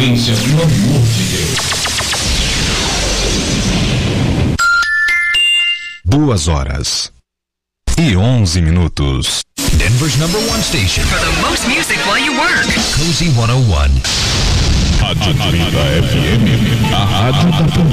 frequência, pelo amor de Deus. 2h11. Denver's #1 station for the most music while you work. Cozy 101. Rádio Atlanta FM, a rádio da